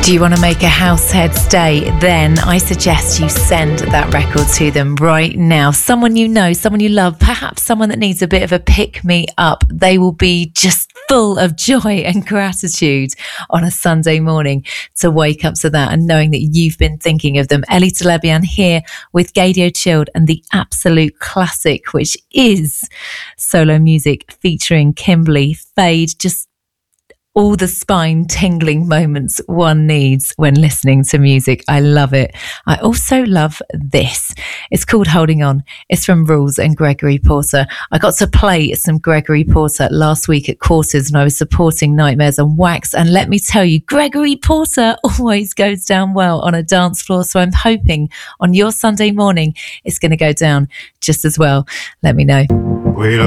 Do you want to make a househead stay? Then I suggest you send that record to them right now. Someone you know, someone you love, perhaps someone that needs a bit of a pick-me-up. They will be just full of joy and gratitude on a Sunday morning to wake up to that and knowing that you've been thinking of them. Ellie Telebian here with Gaydio Chilled and the absolute classic, which is Solo Music featuring Kimberly Fade. Just all the spine tingling moments one needs when listening to music. I love it. I also love this. It's called Holding On. It's from Rules and Gregory Porter. I got to play some Gregory Porter last week at Quarters when I was supporting Nightmares on Wax. And let me tell you, Gregory Porter always goes down well on a dance floor. So I'm hoping on your Sunday morning, it's going to go down just as well. Let me know.